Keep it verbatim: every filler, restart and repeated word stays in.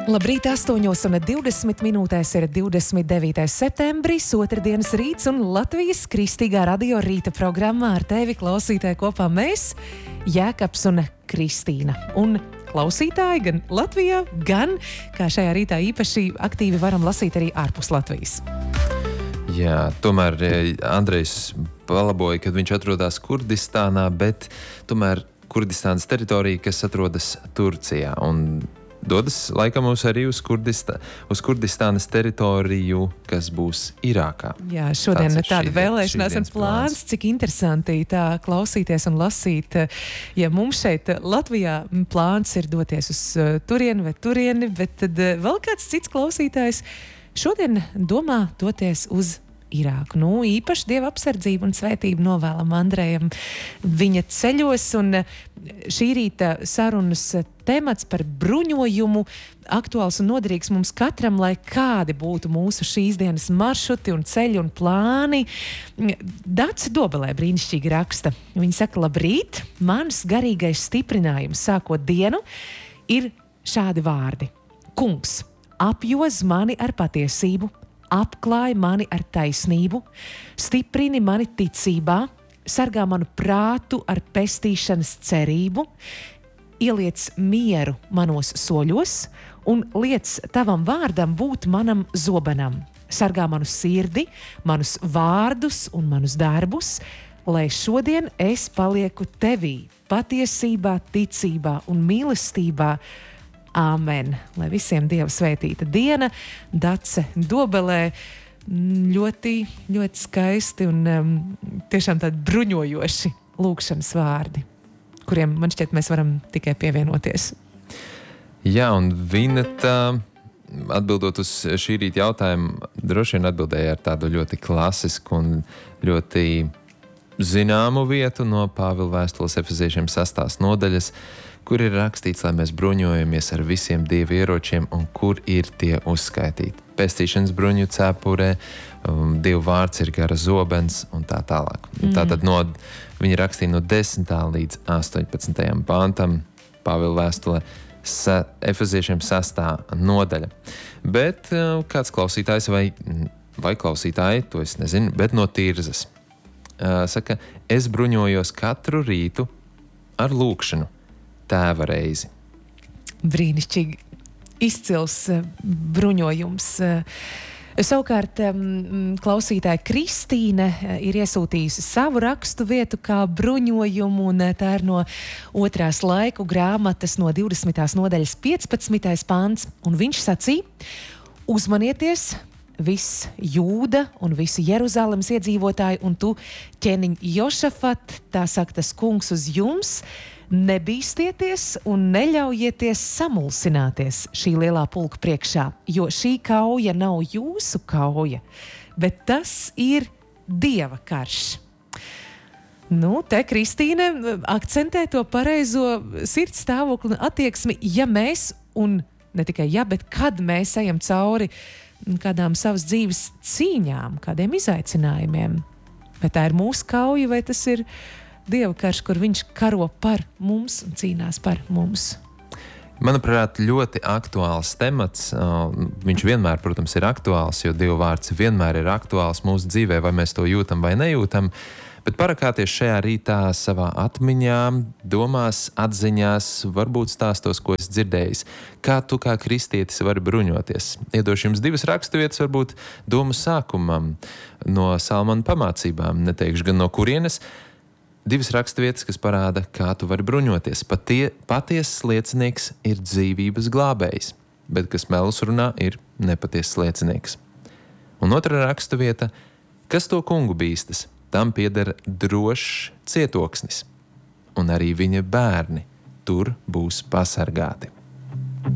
Labrīt, astoņos un divdesmit minūtēs ir divdesmit devītais septembris, otrdienas rīts un Latvijas Kristīgā radio rīta programmā ar tevi klausītāji kopā mēs, Jēkabs un Kristīna. Un klausītāji gan Latvijā, gan, kā šajā rītā īpaši aktīvi varam lasīt arī ārpus Latvijas. Jā, tomēr Andrejs palaboja, kad viņš atrodas Kurdistānā, bet tomēr Kurdistānas teritorija, kas atrodas Turcijā. Un dodas laikam mūs arī uz, Kurdistā, uz Kurdistānas teritoriju, kas būs Irākā. Jā, šodien ir tāda šī, vēlēšanās un plāns, cik interesanti tā klausīties un lasīt. Ja mums šeit Latvijā plāns ir doties uz turieni vai turieni, bet tad vēl kāds cits klausītājs šodien domā doties uz Irāku. Nu, īpaši Dieva apsardzību un svētību novēlam Andrejam viņa ceļos, un šī rīta sarunas temats par bruņojumu aktuāls un noderīgs mums katram, lai kādi būtu mūsu šīs dienas maršruti un ceļi un plāni. Dace Dobelē brīnišķīgi raksta. Viņa saka, labrīt, mans garīgais stiprinājums sākot dienu ir šādi vārdi. Kungs, apjoz mani ar patiesību, apklāj mani ar taisnību, stiprini mani ticībā, sargā manu prātu ar pestīšanas cerību, ieliec mieru manos soļos un liec tavam vārdam būt manam zobenam. Sargā manu sirdi, manus vārdus un manus darbus, lai šodien es palieku tevī, patiesībā, ticībā un mīlestībā. Āmen. Lai visiem Dieva svētīta diena, Dace Dobelē, ļoti, ļoti skaisti un um, tiešām tādi bruņojoši lūkšanas vārdi, kuriem man šķiet mēs varam tikai pievienoties. Jā, un Vineta, atbildot uz šī rīta jautājumu, droši vien atbildēja ar tādu ļoti klasisku un ļoti zināmu vietu no Pāvila vēstules Efeziešiem sastās nodaļas, kur ir rakstīts, lai mēs bruņojamies ar visiem Dieva ieročiem un kur ir tie uzskaitīti. Pestīšanas bruņu cepurē, um, Dieva vārds ir gara zobens un tā tālāk. Mm. Tātad no, viņi rakstīja no desmitā līdz astoņpadsmitajam pantam Pāvila vēstule sa, Efeziešiem sastā nodaļa. Bet uh, kāds klausītājs vai, vai klausītāji, to es nezinu, bet no Tirzas uh, saka, es bruņojos katru rītu ar lūkšanu tēva reizi. Brīnišķīgi izcils uh, bruņojums. Uh, savukārt um, klausītāja Kristīne uh, ir iesūtījusi savu rakstu vietu kā bruņojumu, un uh, tā ir no otrās laiku grāmatas no divdesmitās nodaļas piecpadsmitais pants, un viņš sacīja, uzmanieties viss Jūda un visi Jeruzalemes iedzīvotāji, un tu ķēniņ Jošafat, tā saka tas kungs uz jums, nebīstieties un neļaujieties samulsināties šī lielā pulka priekšā, jo šī kauja nav jūsu kauja, bet tas ir Dieva karš. Nu, te Kristīne akcentē to pareizo sirds stāvokli un attieksmi, ja mēs, un ne tikai ja, bet kad mēs ejam cauri kādām savas dzīves cīņām, kādiem izaicinājumiem. Vai tā ir mūsu kauja, vai tas ir Dieva karš, kur viņš karo par mums un cīnās par mums? Manuprāt, ļoti aktuāls temats. Viņš vienmēr, protams, ir aktuāls, jo Dieva vārds vienmēr ir aktuāls mūsu dzīvē, vai mēs to jūtam vai nejūtam. Bet parakāties šajā rītā savā atmiņā, domās, atziņās, varbūt stāstos, ko es dzirdējis. Kā tu kā kristietis vari bruņoties? Iedošu jums divas raksturvietas, varbūt domu sākumam no Salmona pamācībām. Neteikšu gan no kurienes. Divas raksturvietas, kas parāda, kā tu vari bruņoties. Patie, patiesas liecinieks ir dzīvības glābējs, bet kas melus runā, ir nepatiesas liecinieks. Un otra raksturvieta, kas to kungu bīstas, tam pieder drošs cietoksnis, un arī viņa bērni tur būs pasargāti.